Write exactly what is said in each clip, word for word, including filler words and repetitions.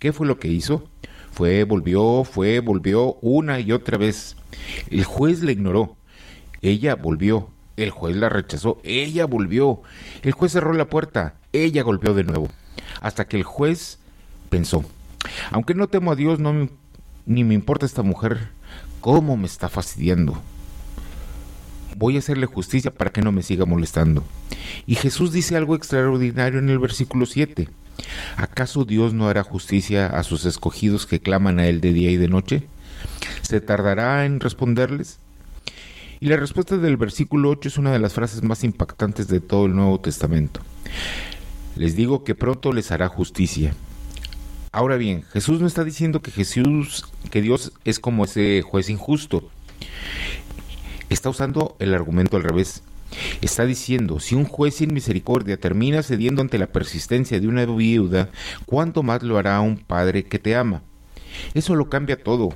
¿Qué fue lo que hizo? Fue, volvió, fue, volvió una y otra vez. El juez la ignoró. Ella volvió. El juez la rechazó. Ella volvió. El juez cerró la puerta. Ella golpeó de nuevo. Hasta que el juez pensó: aunque no temo a Dios, no me, ni me importa esta mujer, cómo me está fastidiando. Voy a hacerle justicia para que no me siga molestando. Y Jesús dice algo extraordinario en el versículo siete. ¿Acaso Dios no hará justicia a sus escogidos que claman a Él de día y de noche? ¿Se tardará en responderles? Y la respuesta del versículo ocho es una de las frases más impactantes de todo el Nuevo Testamento. Les digo que pronto les hará justicia. Ahora bien, Jesús no está diciendo que Jesús, que Dios es como ese juez injusto. Está usando el argumento al revés. Está diciendo: si un juez sin misericordia termina cediendo ante la persistencia de una viuda, ¿cuánto más lo hará un padre que te ama? Eso lo cambia todo.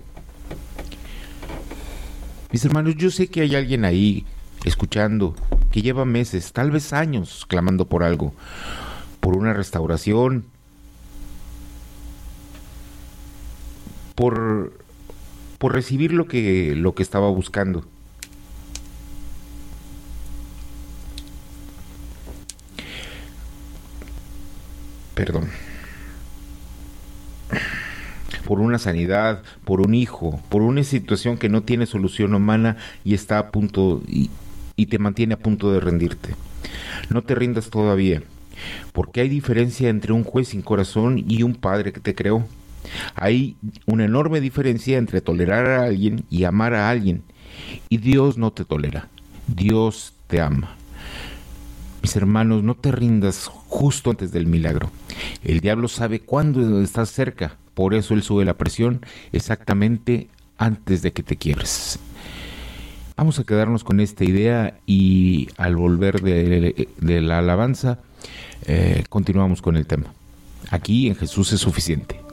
Mis hermanos, yo sé que hay alguien ahí escuchando que lleva meses, tal vez años, clamando por algo, por una restauración, por, por recibir lo que, lo que estaba buscando. Perdón. Por una sanidad, por un hijo, por una situación que no tiene solución humana y está a punto y, y te mantiene a punto de rendirte. No te rindas todavía, porque hay diferencia entre un juez sin corazón y un padre que te creó. Hay una enorme diferencia entre tolerar a alguien y amar a alguien, y Dios no te tolera, Dios te ama. Mis hermanos, no te rindas justo antes del milagro. El diablo sabe cuándo estás cerca, por eso él sube la presión exactamente antes de que te quiebres. Vamos a quedarnos con esta idea y al volver de, de la alabanza, eh, continuamos con el tema. Aquí en Jesús es suficiente.